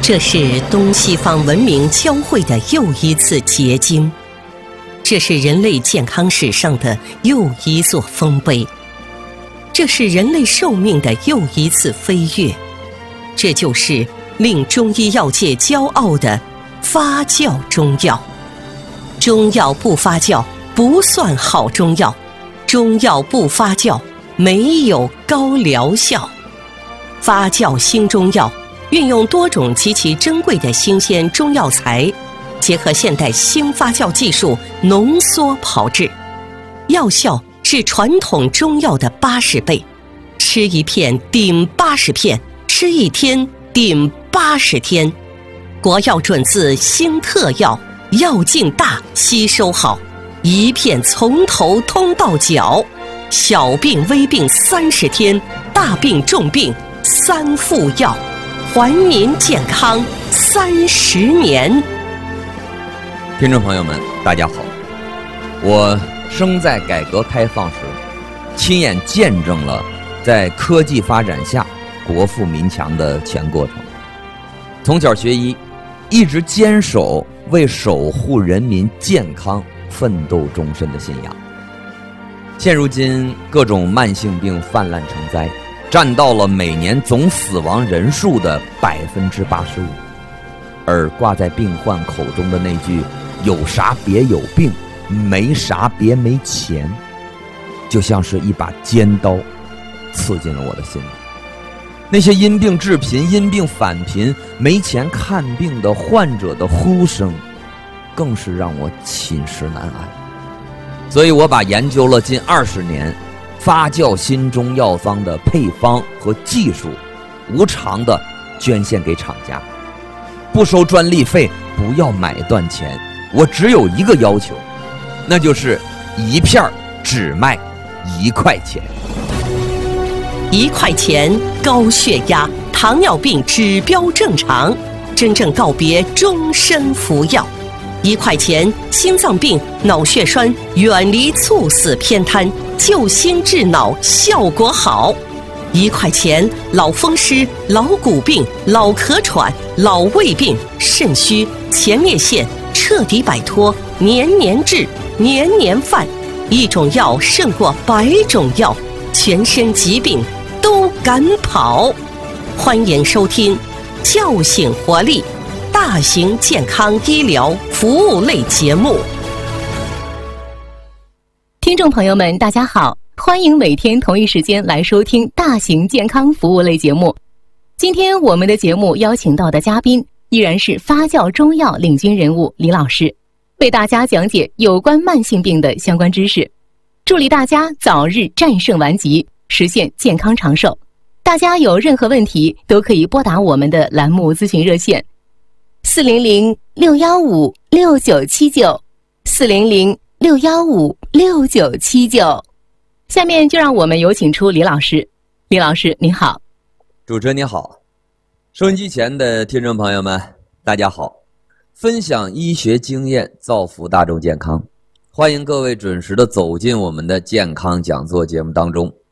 这是东西方文明交汇的又一次结晶，这是人类健康史上的又一座丰碑，这是人类寿命的又一次飞跃，这就是令中医药界骄傲的发酵中药。中药不发酵不算好中药，中药不发酵没有高疗效。发酵新中药运用多种极其珍贵的新鲜中药材，结合现代新发酵技术浓缩炮制，药效是传统中药的80倍，吃一片顶80片，吃一天顶80天。国药准字新特药，药劲大，吸收好，一片从头通到脚，小病微病30天，大病重病3副药，还您健康30年。 听众朋友们，大家好，我生在改革开放时，亲眼见证了在科技发展下国富民强的全过程。从小学医，一直坚守为守护人民健康奋斗终身的信仰。现如今各种慢性病泛滥成灾，占到了每年总死亡人数的85%，而挂在病患口中的那句有啥别有病，没啥别没钱，就像是一把尖刀刺进了我的心里。那些因病致贫、因病返贫、没钱看病的患者的呼声，更是让我寝食难安。所以我把研究了近20年发酵新中药方的配方和技术无偿的捐献给厂家，不收专利费，不要买断钱。我只有一个要求，那就是一片只卖1块钱。 1块钱，高血压、糖尿病指标正常，真正告别终身服药。1块钱，心脏病、脑血栓远离猝死偏瘫，救心治脑效果好。1块钱，老风湿、老骨病、老咳喘、老胃病、肾虚、前列腺彻底摆脱，年年治，年年犯。一种药胜过100种药，全身疾病都赶跑。欢迎收听叫醒活力大型健康医疗服务类节目。 听众朋友们大家好，欢迎每天同一时间来收听大型健康服务类节目。今天我们的节目邀请到的嘉宾依然是发酵中药领军人物李老师，为大家讲解有关慢性病的相关知识，助力大家早日战胜顽疾，实现健康长寿。大家有任何问题都可以拨打我们的栏目咨询热线400-615-6979 400-615-6979。下面就让我们有请出李老师。李老师您好。 主持人你好，收音机前的听众朋友们大家好，分享医学经验，造福大众健康，欢迎各位准时的走进我们的健康讲座节目当中。